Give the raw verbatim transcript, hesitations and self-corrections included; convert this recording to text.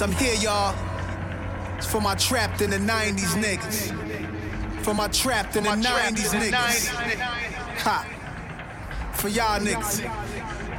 I'm here, y'all. It's for my trapped in the nineties niggas. For my trapped in the nineties niggas. Ha. For y'all niggas.